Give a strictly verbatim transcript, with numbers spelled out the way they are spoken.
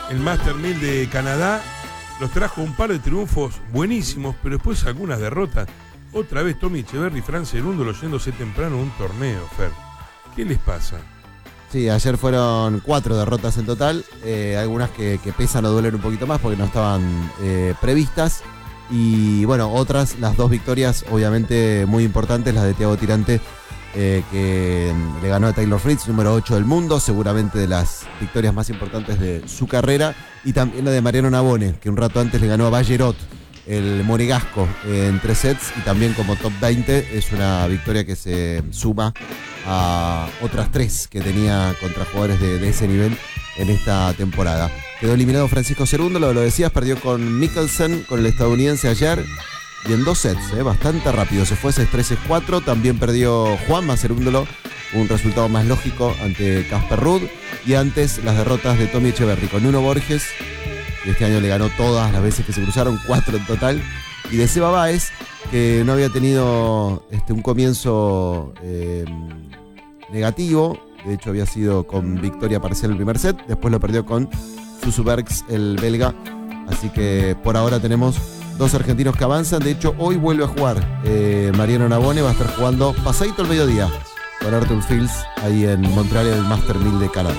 el Master mil de Canadá nos trajo un par de triunfos buenísimos, pero después algunas derrotas. Otra vez Tommy Echeverry y Fran Cerúndolo yéndose temprano a un torneo, Fer. ¿Qué les pasa? Sí, ayer fueron cuatro derrotas en total, eh, algunas que, que pesan o duelen un poquito más porque no estaban eh, previstas. Y bueno, otras, las dos victorias obviamente muy importantes, las de Thiago Tirante, eh, que le ganó a Taylor Fritz, número ocho del mundo, seguramente de las victorias más importantes de su carrera, y también la de Mariano Navone, que un rato antes le ganó a Ballerot, el monegasco, eh, en tres sets, y también como top veinte es una victoria que se suma a otras tres que tenía contra jugadores de, de ese nivel en esta temporada. Quedó eliminado Francisco Cerúndolo, lo decías, perdió con Mickelsen, con el estadounidense ayer, y en dos sets, eh, bastante rápido, se fue seis tres seis cuatro. También perdió Juanma Cerúndolo, un resultado más lógico ante Casper Ruud, y antes las derrotas de Tommy Echeverry con Nuno Borges, que este año le ganó todas las veces que se cruzaron, cuatro en total, y de Seba Báez, que no había tenido este, un comienzo eh, negativo. De hecho había sido con victoria parcial el primer set, después lo perdió con Susu Bergs, el belga. Así que por ahora tenemos dos argentinos que avanzan. De hecho hoy vuelve a jugar eh, Mariano Navone, va a estar jugando pasadito el mediodía con Arthur Fields ahí en Montreal, en el Master mil de Canadá.